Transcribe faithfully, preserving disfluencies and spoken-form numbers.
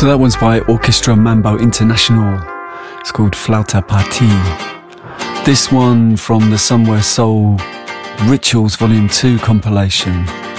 So that one's by Orchestra Mambo International. It's called Flauta Partie. This one from the Somewhere Soul Rituals Volume two compilation.